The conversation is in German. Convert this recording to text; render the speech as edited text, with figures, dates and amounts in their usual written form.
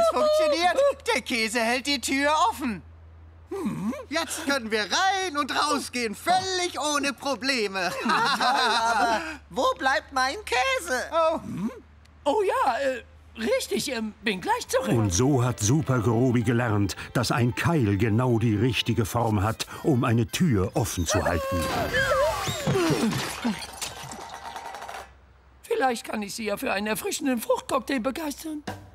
Es funktioniert. Der Käse hält die Tür offen. Jetzt können wir rein und rausgehen, völlig ohne Probleme. Aber wo bleibt mein Käse? Oh ja, richtig, bin gleich zurück. Und so hat Super Grobi gelernt, dass ein Keil genau die richtige Form hat, um eine Tür offen zu halten. Vielleicht kann ich Sie ja für einen erfrischenden Fruchtcocktail begeistern.